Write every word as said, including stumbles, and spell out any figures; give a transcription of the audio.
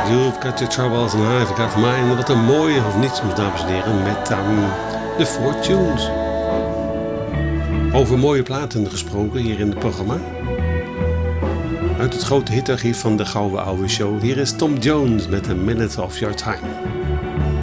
You've got your troubles and I've got mine. Wat een mooie of niets, dames en heren, met um, de Fortunes. Over mooie platen gesproken hier in het programma. Uit het grote hitarchief van de Gouden Oude Show. Hier is Tom Jones met A Minute of Your Time.